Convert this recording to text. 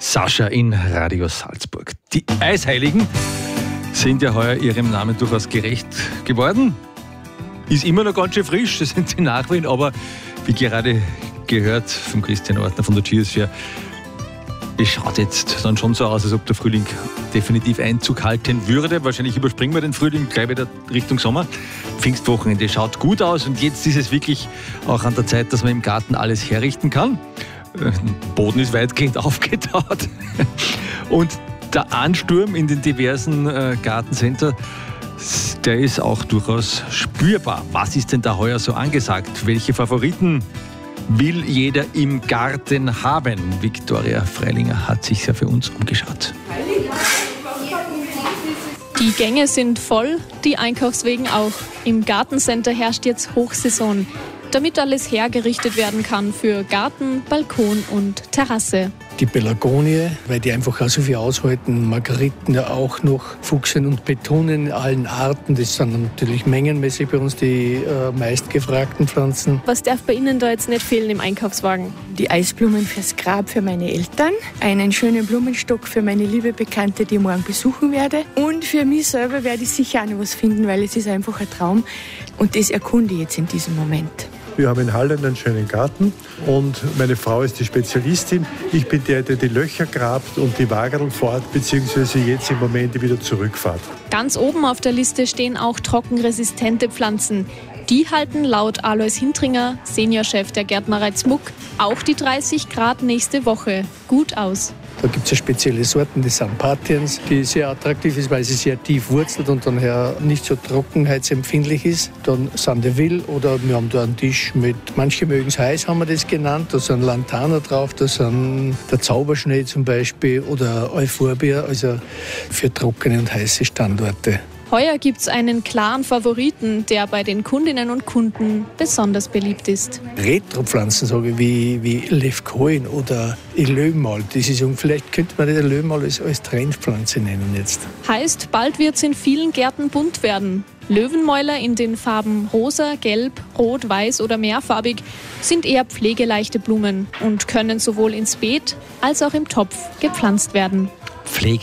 Sascha in Radio Salzburg. Die Eisheiligen sind ja heuer ihrem Namen durchaus gerecht geworden. Ist immer noch ganz schön frisch, das sind sie Nachwehen, aber wie gerade gehört von Christian Ortner von der Cheersphere, es schaut jetzt dann schon so aus, als ob der Frühling definitiv Einzug halten würde. Wahrscheinlich überspringen wir den Frühling gleich wieder Richtung Sommer. Pfingstwochenende schaut gut aus und jetzt ist es wirklich auch an der Zeit, dass man im Garten alles herrichten kann. Der Boden ist weitgehend aufgetaut und der Ansturm in den diversen Gartencenter, der ist auch durchaus spürbar. Was ist denn da heuer so angesagt? Welche Favoriten will jeder im Garten haben? Viktoria Freilinger hat sich ja für uns umgeschaut. Die Gänge sind voll, die Einkaufswegen auch. Im Gartencenter herrscht jetzt Hochsaison, damit alles hergerichtet werden kann für Garten, Balkon und Terrasse. Die Pelargonie, weil die einfach auch so viel aushalten. Margeriten ja auch noch. Fuchsien und Petunien in allen Arten. Das sind natürlich mengenmäßig bei uns die meistgefragten Pflanzen. Was darf bei Ihnen da jetzt nicht fehlen im Einkaufswagen? Die Eisblumen fürs Grab für meine Eltern, einen schönen Blumenstock für meine liebe Bekannte, die ich morgen besuchen werde. Und für mich selber werde ich sicher auch noch was finden, weil es ist einfach ein Traum. Und das erkunde ich jetzt in diesem Moment. Wir haben in Halle einen schönen Garten und meine Frau ist die Spezialistin. Ich bin der die Löcher grabt und die Wagerl fährt, beziehungsweise jetzt im Moment wieder zurückfahrt. Ganz oben auf der Liste stehen auch trockenresistente Pflanzen. Die halten laut Alois Hintringer, Seniorchef der Gärtnerei Zmuck, auch die 30 Grad nächste Woche gut aus. Da gibt es ja spezielle Sorten, die sind Patiens, die sehr attraktiv ist, weil sie sehr tief wurzelt und dann nicht so trockenheitsempfindlich ist. Dann Sandeville oder wir haben da einen Tisch mit, manche mögen es heiß, haben wir das genannt, da sind Lantana drauf, da sind der Zauberschnee zum Beispiel oder Euphorbia, also für trockene und heiße Standorte. Heuer gibt es einen klaren Favoriten, der bei den Kundinnen und Kunden besonders beliebt ist. Retropflanzen, sage ich, wie Levkoin oder Löwenmal. Das ist, vielleicht könnte man den Löwenmal als Trendpflanze nennen jetzt. Heißt, bald wird es in vielen Gärten bunt werden. Löwenmäuler in den Farben rosa, gelb, rot, weiß oder mehrfarbig sind eher pflegeleichte Blumen und können sowohl ins Beet als auch im Topf gepflanzt werden.